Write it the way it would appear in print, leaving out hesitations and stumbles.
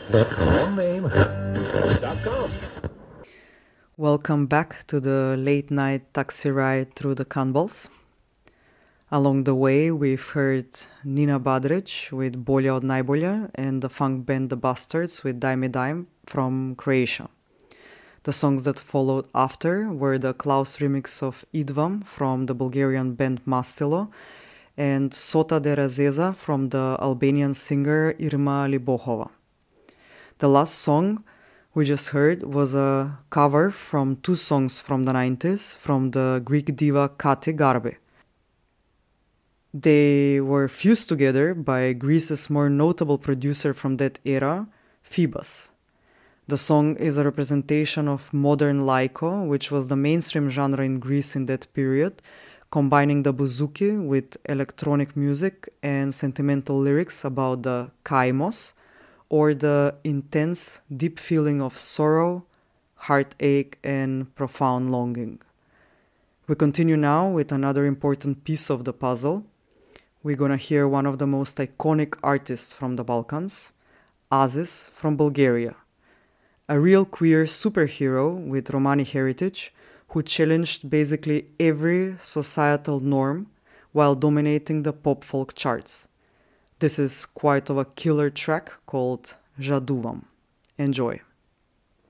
Longname.com. Welcome back to the late night taxi ride through the Canvas. Along the way, we've heard Nina Badric with Bolja od najbolje and the funk band The Bastards with Daj mi Daj from Croatia. The songs that followed after were the Klaus remix of Idvam from the Bulgarian band Mastilo and Sota de Razeza from the Albanian singer Irma Libohova. The last song we just heard was a cover from two songs from the 90s from the Greek diva Kati Garbi. They were fused together by Greece's more notable producer from that era, Phoebus. The song is a representation of modern laiko, which was the mainstream genre in Greece in that period, combining the bouzouki with electronic music and sentimental lyrics about the kaimos, or the intense, deep feeling of sorrow, heartache, and profound longing. We continue now with another important piece of the puzzle. We're gonna hear one of the most iconic artists from the Balkans, Aziz from Bulgaria. A real queer superhero with Romani heritage who challenged basically every societal norm while dominating the pop folk charts. This is quite of a killer track called Jaduvam. Enjoy.